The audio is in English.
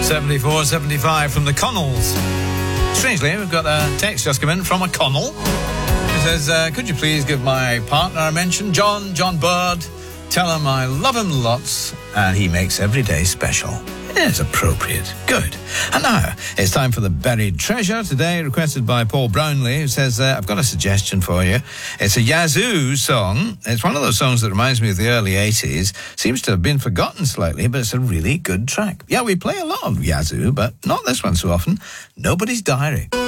7475 from the Connells. Strangely, we've got a text just come in from a Connell. It says, could you please give my partner a mention, John Bird? Tell him I love him lots and he makes every day special. It's appropriate. Good. And now, it's time for the Buried Treasure, today requested by Paul Brownlee, who says, I've got a suggestion for you. It's a Yazoo song. It's one of those songs that reminds me of the early 80s. Seems to have been forgotten slightly, but it's a really good track. Yeah, we play a lot of Yazoo, but not this one so often. Nobody's Diary.